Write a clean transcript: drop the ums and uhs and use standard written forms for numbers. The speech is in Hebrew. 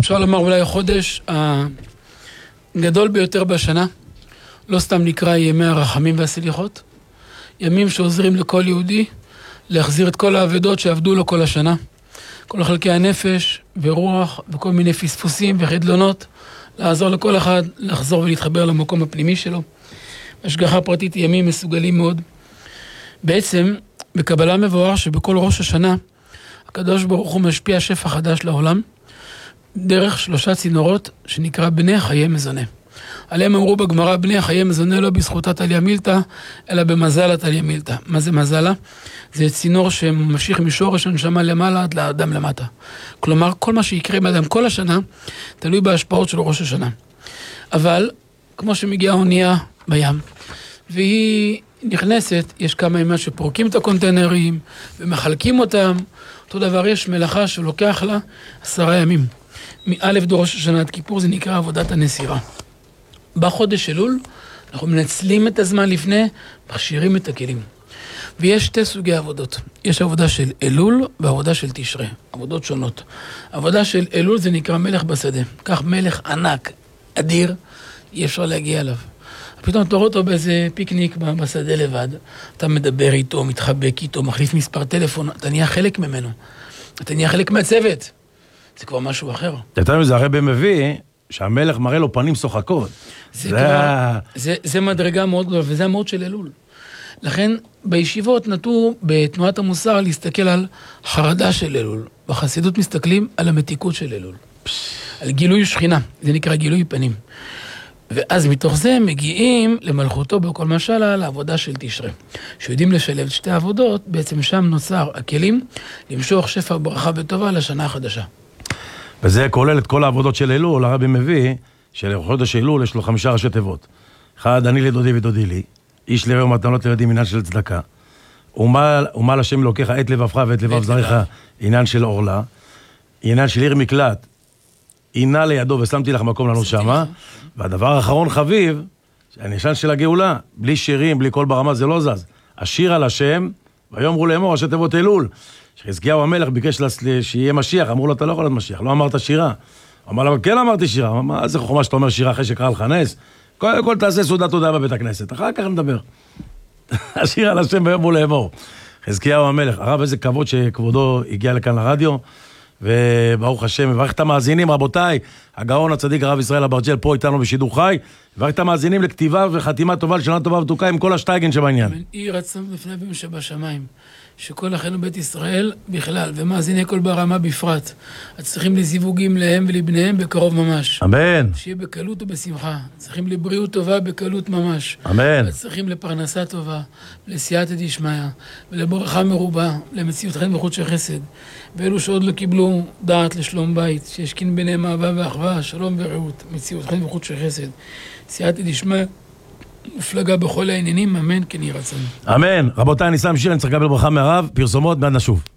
אפשר לומר אולי החודש הגדול ביותר בשנה, לא סתם נקרא ימי הרחמים והסליחות, ימים שעוזרים לכל יהודי להחזיר את כל העבדות שעבדו לו כל השנה, כל חלקי הנפש ורוח וכל מיני פספוסים וחדלונות, לעזור לכל אחד לחזור ולהתחבר למקום הפנימי שלו. השגחה פרטית ימים מסוגלים מאוד. בעצם, בקבלה מבואר שבכל ראש השנה, הקדוש ברוך הוא משפיע שפע חדש לעולם, דרך 3 צינורות שנקרא בני חיי מזונה. עליהם אמרו בגמרא, בני חיי מזונה לא בזכותה תליה מילתא, אלא במזלה תליה מילתא. מה זה מזלה? זה צינור שממשיך משורש הנשמה למעלה עד לאדם למטה. כלומר, כל מה שיקרה באדם כל השנה, תלוי בהשפעות של ראש השנה. אבל, כמו שמגיעה האונייה בים, והיא נכנסת, יש כמה ימים שפורקים את הקונטיינרים ומחלקים אותם. אותו דבר יש מלאכה שלוקח לה 10 ימים. מאלף דור ראש השנה עד כיפור זה נקרא עבודת הנסירה. בחודש אלול אנחנו מנצלים את הזמן לפני, מכשירים את הכלים. ויש 2 סוגי עבודות. יש עבודה של אלול ועבודה של תשרי. עבודות שונות. עבודה של אלול זה נקרא מלך בשדה. כך מלך ענק, אדיר, אי אפשר להגיע אליו. פתאום אתה רואה אותו באיזה פיקניק בשדה לבד, אתה מדבר איתו, מתחבק איתו, מחליף מספר טלפון, אתה נהיה חלק ממנו. אתה נהיה חלק מהצוות. זה כבר משהו אחר. יותר מזה, הרבי מביא שהמלך מראה לו פנים שוחקות. זה מדרגה מאוד גדולה, וזה המהות של אלול. לכן בישיבות נטו בתנועת המוסר להסתכל על חרדה של אלול. בחסידות מסתכלים על המתיקות של אלול. על גילוי שכינה, זה נקרא גילוי פנים. ואז מתוך זה מגיעים למלכותו בכל משלה לעבודה של תשרי. שיודעים לשלב 2 עבודות, בעצם שם נוצר הכלים למשוך שפע ברכה וטובה לשנה החדשה. וזה כולל את כל העבודות של אלול. הרבי מביא שלחודש אלול יש לו 5 ראשי תיבות. 1, אני לדודי ודודי לי, איש לרעהו מתנות לילדים, עניין של צדקה. ומה לשם לוקח את לבבך ואת לבב זרעך, עניין של עורלה, עניין של עיר מקלט, עינה לידו ושמתי לך מקום לנו שמה. והדבר האחרון חביב, הנשן של הגאולה, בלי שירים, בלי קול ברמה, זה לא זז. השיר על השם, ויאמרו לאמור, ראשי תיבות אלול. שחזקיהו המלך ביקש שיהיה משיח, אמרו לו, אתה לא יכול להיות משיח, לא אמרת שירה. אמר לה, כן אמרתי שירה. אמר, מה זה חוכמה שאתה אומר שירה אחרי שקרא לך נס? קודם כל תעשה סעודת תודה בבית הכנסת, אחר כך נדבר. השיר על השם ויאמרו לאמור. חזקיהו המלך, הרב, איזה כבוד שכבודו הגיע לכאן לרדיו, וברוך השם, מברך את המאזינים, רבותיי, הגאון הצדיק הרב ישראל אברג'ל פה איתנו בשידור חי, מברך את המאזינים לכתיבה וחתימה טובה לשנה טובה ותוקה עם כל השטייגן שבעניין. יהי רצון לפני אבינו שבשמיים, שכל אחינו בית ישראל בכלל, ומאזיני כל ברמה בפרט, צריכים לזיווגים להם ולבניהם בקרוב ממש. אמן. שיהיה בקלות ובשמחה. צריכים לבריאות טובה בקלות ממש. אמן. צריכים לפרנסה טובה, לסייעתא דשמיא, ולברכה מרובה, למציאות חן וחוט של חסד. ואלו שעוד לא קיבלו דעת לשלום בית, שישכין ביניהם אהבה ואחווה, שלום ורעות, מציאות חן וחוט של חסד. סייעתא דשמיא, מופלגה בכל העניינים, אמן, כן יהי רצון. אמן. רבותיי, אני שם שיר, אני צריך לקבל ברכה מהרב, פרסומות, מיד נשוב.